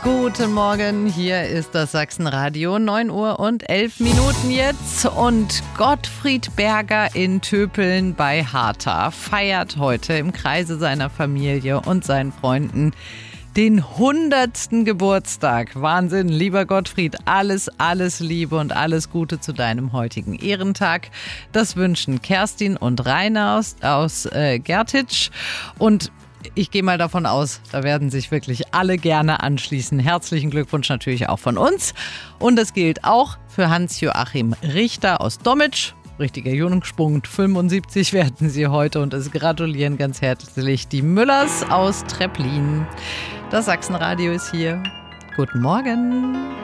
Guten Morgen, hier ist das Sachsenradio, 9 Uhr und 11 Minuten jetzt. Und Gottfried Berger in Töpeln bei Harta feiert heute im Kreise seiner Familie und seinen Freunden den 100. Geburtstag. Wahnsinn, lieber Gottfried, alles Liebe und alles Gute zu deinem heutigen Ehrentag. Das wünschen Kerstin und Rainer aus Gertitsch. Und ich gehe mal davon aus, da werden sich wirklich alle gerne anschließen. Herzlichen Glückwunsch natürlich auch von uns. Und das gilt auch für Hans-Joachim Richter aus Dommitsch. Richtiger Jungspund, 75 werden sie heute und es gratulieren ganz herzlich die Müllers aus Treplin. Das Sachsenradio ist hier. Guten Morgen.